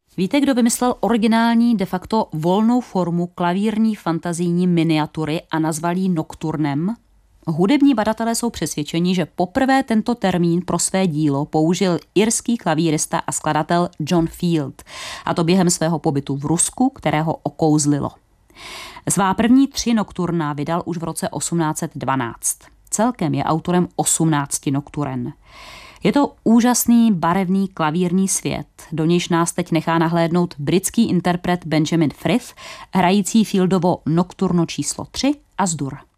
Víte, kdo vymyslel originální, de facto volnou formu klavírní fantazijní miniatury a nazval ji nokturnem? Hudební badatelé jsou přesvědčeni, že poprvé tento termín pro své dílo použil irský klavírista a skladatel John Field, a to během svého pobytu v Rusku, kterého okouzlilo. Svá první 3 nokturna vydal už v roce 1812. Celkem je autorem 18 nokturen. Je to úžasný barevný klavírní svět, do nějž nás teď nechá nahlédnout britský interpret Benjamin Frith, hrající Fieldovo nokturno číslo 3 As-Dur.